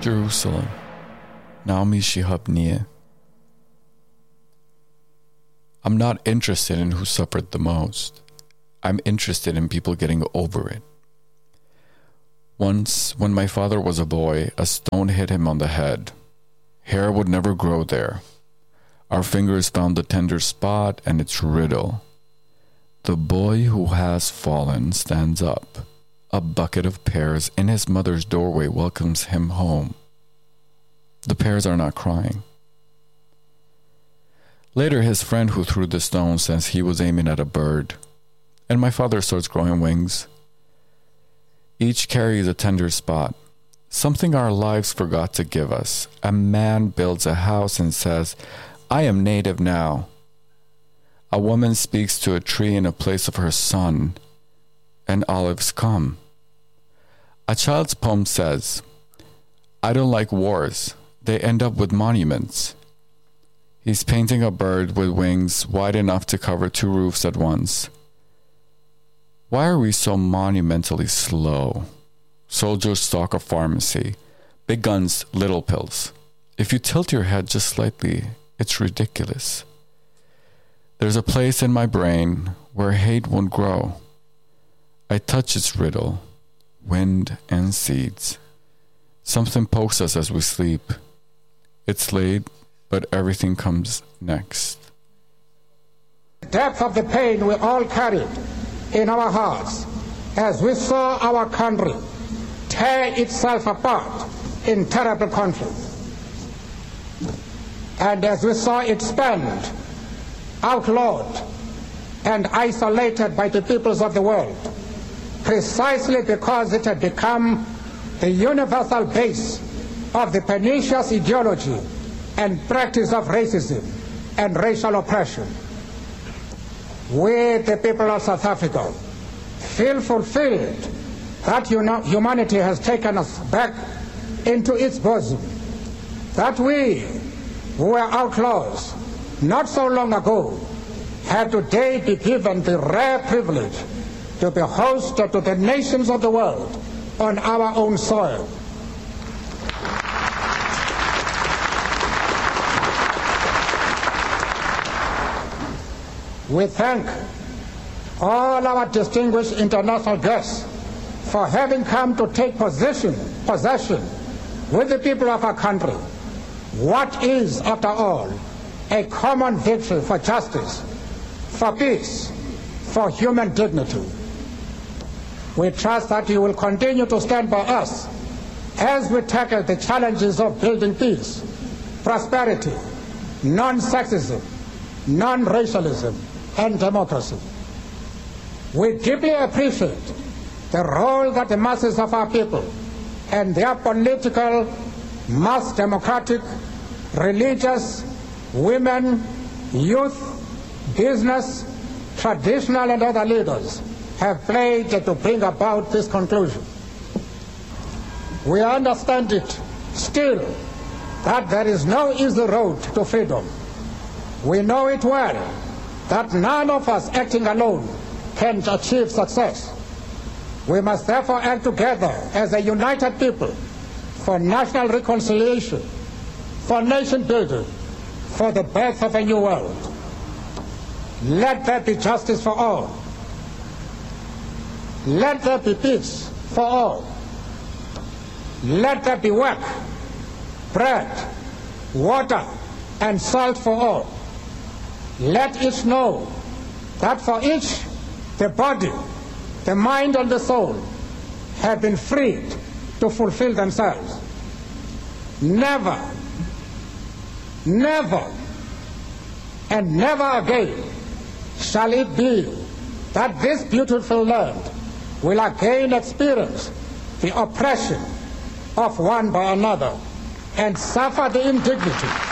Jerusalem, Naomi Shihab. I'm not interested in who suffered the most. I'm interested in people getting over it. Once, when my father was a boy, a stone hit him on the head. Hair would never grow there. Our fingers found the tender spot and its riddle. The boy who has fallen stands up. A bucket of pears in his mother's doorway welcomes him home. The pears are not crying. Later, his friend who threw the stone says he was aiming at a bird, and my father starts growing wings. Each carries a tender spot, something our lives forgot to give us. A man builds a house and says, "I am native now." A woman speaks to a tree in a place of her son, and olives come. A child's poem says, "I don't like wars. They end up with monuments." He's painting a bird with wings wide enough to cover 2 roofs at once. Why are we so monumentally slow? Soldiers stalk a pharmacy. Big guns, little pills. If you tilt your head just slightly, it's ridiculous. There's a place in my brain where hate won't grow. I touch its riddle, wind and seeds. Something pokes us as we sleep. It's late, but everything comes next. The depth of the pain we all carried in our hearts as we saw our country tear itself apart in terrible conflict. And as we saw it spent, outlawed, and isolated by the peoples of the world, precisely because it had become the universal base of the pernicious ideology and practice of racism and racial oppression. We, the people of South Africa, feel fulfilled that humanity has taken us back into its bosom, that we, who were outlaws not so long ago, have today been given the rare privilege to be host to the nations of the world on our own soil. We thank all our distinguished international guests for having come to take possession with the people of our country. What is, after all, a common victory for justice, for peace, for human dignity. We trust that you will continue to stand by us as we tackle the challenges of building peace, prosperity, non-sexism, non-racialism, and democracy. We deeply appreciate the role that the masses of our people and their political, mass democratic, religious, women, youth, business, traditional and other leaders have played to bring about this conclusion. We understand it still that there is no easy road to freedom. We know it well that none of us acting alone can achieve success. We must therefore act together as a united people for national reconciliation, for nation building, for the birth of a new world. Let there be justice for all. Let there be peace for all. Let there be work, bread, water, and salt for all. Let each know that for each, the body, the mind, and the soul have been freed to fulfill themselves. Never, never, and never again shall it be that this beautiful land will again experience the oppression of one by another and suffer the indignity